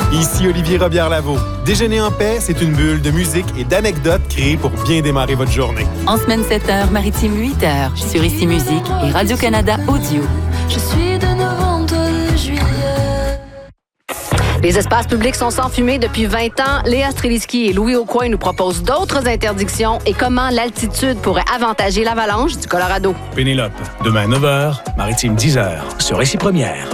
Ici Olivier Robillard-Lavaux. Déjeuner en paix, c'est une bulle de musique et d'anecdotes créées pour bien démarrer votre journée. En semaine 7h, Maritime 8h, sur Ici Musique et Radio-Canada Audio. Je suis de novembre de juillet. Les espaces publics sont sans fumée depuis 20 ans. Léa Streliski et Louis Aucoin nous proposent d'autres interdictions et comment l'altitude pourrait avantager l'avalanche du Colorado. Pénélope, demain 9h, Maritime 10h, sur Ici Première.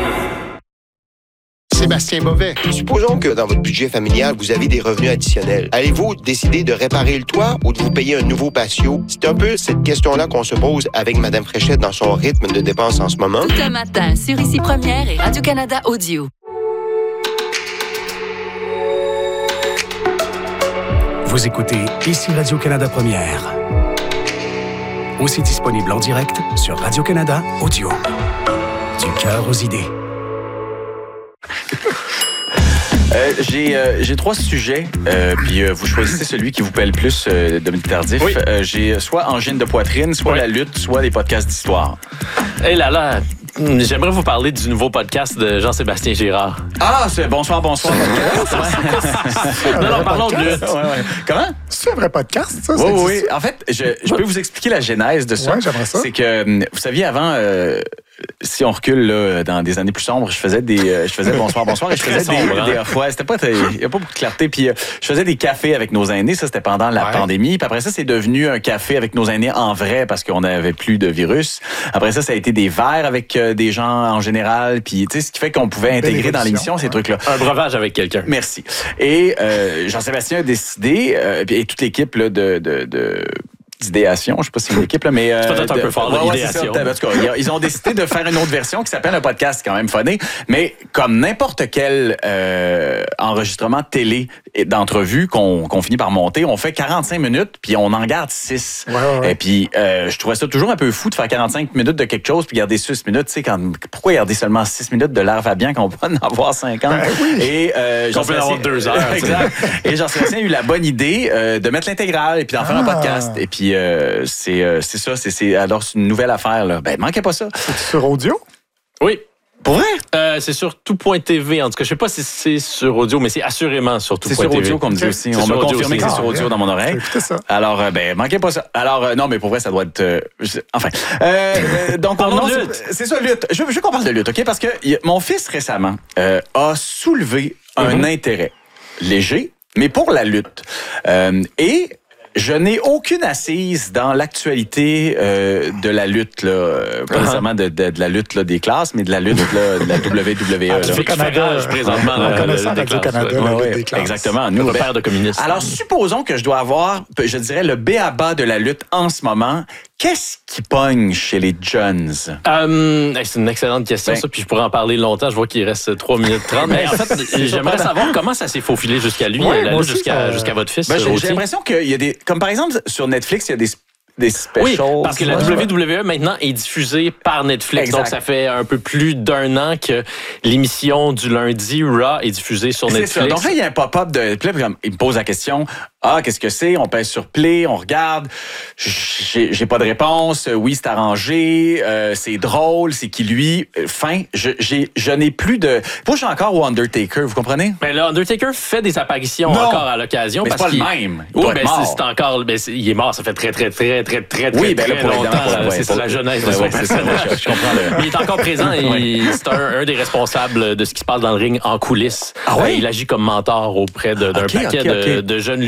Sébastien Bovet. Supposons que dans votre budget familial, vous avez des revenus additionnels. Allez-vous décider de réparer le toit ou de vous payer un nouveau patio? C'est un peu cette question-là qu'on se pose avec Mme Fréchette dans son rythme de dépenses en ce moment. Tout un matin, sur Ici Première et Radio-Canada Audio. Vous écoutez Ici Radio-Canada Première. Aussi disponible en direct sur Radio-Canada Audio. Du cœur aux idées. J'ai 3 sujets, puis vous choisissez celui qui vous plaît le plus, Dominique Tardif. Oui. J'ai soit angine de poitrine, soit la lutte, soit des podcasts d'histoire. Hé là, j'aimerais vous parler du nouveau podcast de Jean-Sébastien Girard. Ah, c'est bonsoir. Non, parlons de lutte. Ouais. Comment? C'est un vrai podcast, ça? Oui. En fait, je peux vous expliquer la genèse de ça. Ouais, j'aimerais ça. C'est que, vous saviez, avant... si on recule là, dans des années plus sombres, je faisais bonsoir et je faisais des fois, c'était pas très, il y a pas beaucoup de clarté, puis je faisais des cafés avec nos aînés, ça c'était pendant la pandémie, puis après ça c'est devenu un café avec nos aînés en vrai parce qu'on n'avait plus de virus. Après ça a été des verres avec des gens en général, puis tu sais ce qui fait qu'on pouvait intégrer dans l'émission ces trucs-là. Un breuvage avec quelqu'un. Merci. Et Jean-Sébastien a décidé et toute l'équipe là, d'idéation, je sais pas si c'est une équipe, là, mais... c'est peut-être un peu fort, l'idéation. En tout cas, ils ont décidé de faire une autre version qui s'appelle un podcast quand même funné, mais comme n'importe quel enregistrement télé d'entrevue qu'on finit par monter, on fait 45 minutes, puis on en garde 6. Ouais. Et puis, je trouvais ça toujours un peu fou de faire 45 minutes de quelque chose, puis garder 6 minutes. Tu sais, pourquoi garder seulement 6 minutes de l'air Fabian quand on peut en avoir 50? Et qu'on peut en avoir 2 heures. Exact. Et Jean-Sébastien a eu la bonne idée de mettre l'intégrale et puis d'en faire un podcast. Et puis, c'est ça. Alors, c'est une nouvelle affaire, là. Ben, manquez pas ça. C'est sur audio? Oui. Pour vrai? C'est sur tout.tv. En tout cas, je sais pas si c'est sur audio, mais c'est assurément sur tout.tv. C'est sur audio qu'on me dit aussi. On m'a confirmé que c'est sur audio dans mon oreille. Écoutez ça. Alors, manquez pas ça. Alors, non, mais pour vrai, ça doit être... enfin. Donc, c'est ça, lutte. Je veux qu'on parle de lutte, OK? Parce que mon fils, récemment, a soulevé un intérêt léger, mais pour la lutte. Et... je n'ai aucune assise dans l'actualité de la lutte, là, pas nécessairement de la lutte là, des classes, mais de la lutte là, de la WWE. Qui fait rage présentement Radio Canada, des classes. Exactement. Nous, repère de communistes. Alors, supposons que je dois avoir, je dirais, le b.a.-ba de la lutte en ce moment. Qu'est-ce qui pogne chez les Jones? C'est une excellente question, ça, puis je pourrais en parler longtemps. Je vois qu'il reste 3 minutes 30. Mais en fait, j'aimerais savoir comment ça s'est faufilé jusqu'à lui, jusqu'à votre fils. J'ai l'impression qu'il y a des... Comme par exemple, sur Netflix, il y a des specials. Oui, parce que la WWE maintenant est diffusée par Netflix. Exact. Donc, ça fait un peu plus d'1 an que l'émission du lundi, Raw, est diffusée sur Netflix. Ça. Donc là, il y a un pop-up de... Il me pose la question... Ah, qu'est-ce que c'est? On pèse sur play, on regarde. J'ai pas de réponse. Oui, c'est arrangé. C'est drôle. C'est qui lui? Fin. Je n'ai plus de... Moi, je suis encore au Undertaker, vous comprenez? Mais le Undertaker fait des apparitions encore à l'occasion. Mais parce c'est pas le même. Oui, mais c'est encore... il est mort, ça fait très longtemps. C'est la jeunesse de son personnage. Je comprends. Mais il est encore présent et c'est un des responsables de ce qui se passe dans le ring en coulisses. Ah ouais? Il agit comme mentor auprès d'un paquet de jeunes